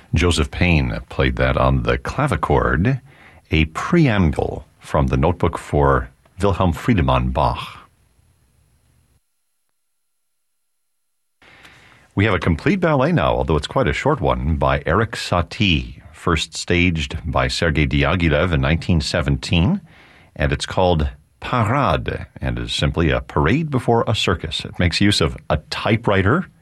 Joseph Payne played that on the clavichord, a preamble from the notebook for Wilhelm Friedemann Bach. We have a complete ballet now, although it's quite a short one, by Erik Satie, first staged by Sergei Diaghilev in 1917, and it's called Parade, and is simply a parade before a circus. It makes use of a typewriter